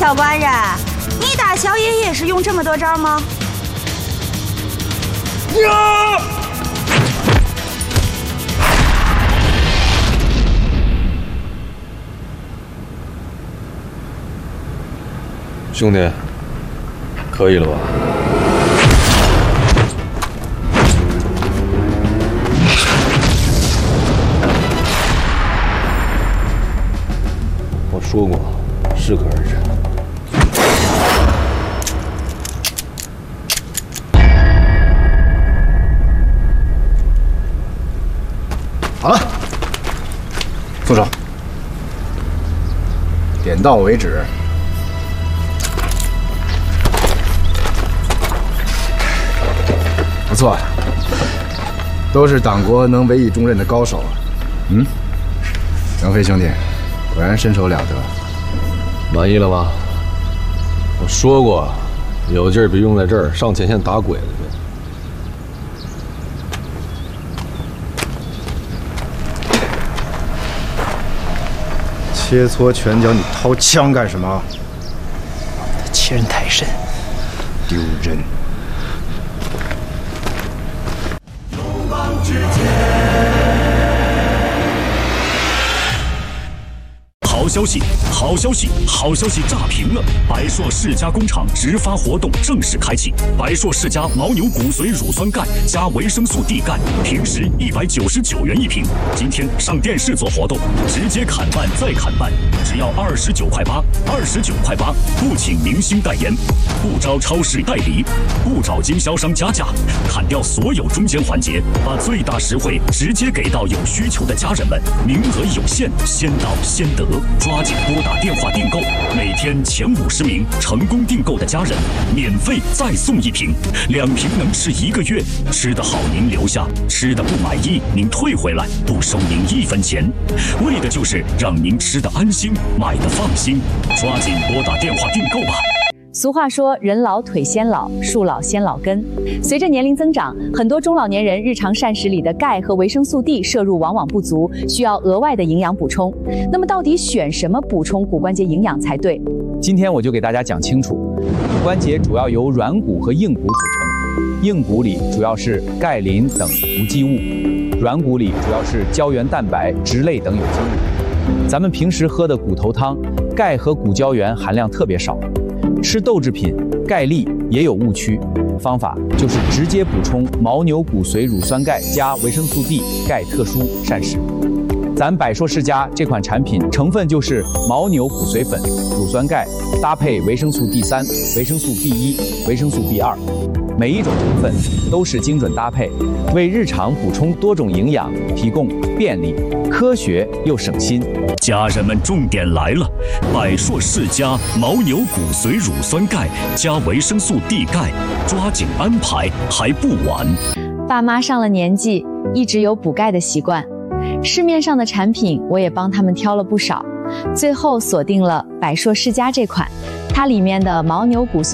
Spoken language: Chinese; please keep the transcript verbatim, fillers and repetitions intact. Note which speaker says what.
Speaker 1: 小官人，你打小野也是用这么多招吗？
Speaker 2: 呀！兄弟，可以了吧？我说过，适可而止。
Speaker 3: 好了，副手，点到为止。不错，都是党国能委以重任的高手啊。嗯，杨飞兄弟，果然身手了得。
Speaker 2: 满意了吧？我说过，有劲儿别用在这儿，上前线打鬼子去。
Speaker 4: 切磋拳脚，你掏枪干什么？
Speaker 5: 他欺人太甚，
Speaker 4: 丢人！
Speaker 6: 好消息！好消息！好消息炸屏了！百硕世家工厂直发活动正式开启。百硕世家牦牛骨髓乳酸钙加维生素 D 钙，平时一百九十九元一瓶，今天上电视做活动，直接砍半再砍半，只要二十九块八，二十九块八，不请明星代言，不招超市代理，不找经销商加价，砍掉所有中间环节，把最大实惠直接给到有需求的家人们，名额有限，先到先得。抓紧拨打电话订购，每天前五十名成功订购的家人，免费再送一瓶，两瓶能吃一个月。吃得好您留下，吃的不满意您退回来，不收您一分钱，为的就是让您吃得安心，买得放心。抓紧拨打电话订购吧。
Speaker 7: 俗话说，人老腿先老，树老先老根。随着年龄增长，很多中老年人日常膳食里的钙和维生素 D 摄入往往不足，需要额外的营养补充。那么，到底选什么补充骨关节营养才对？
Speaker 8: 今天我就给大家讲清楚。骨关节主要由软骨和硬骨组成，硬骨里主要是钙、磷等无机物，软骨里主要是胶原蛋白、脂类等有机物。咱们平时喝的骨头汤，钙和骨胶原含量特别少。吃豆制品，钙粒也有误区，方法就是直接补充牦牛骨髓乳酸钙加维生素 D 钙特殊膳食。咱百硕世家这款产品成分就是牦牛骨髓粉、乳酸钙搭配维生素 D 三、维生素 B 一、维生素 B 二，每一种成分都是精准搭配，为日常补充多种营养提供便利、科学又省心。
Speaker 6: 家人们，重点来了！百硕世家牦牛骨髓乳酸钙加维生素 D 钙，抓紧安排，还不晚。
Speaker 7: 爸妈上了年纪，一直有补钙的习惯，市面上的产品我也帮他们挑了不少，最后锁定了百硕世家这款，它里面的牦牛骨髓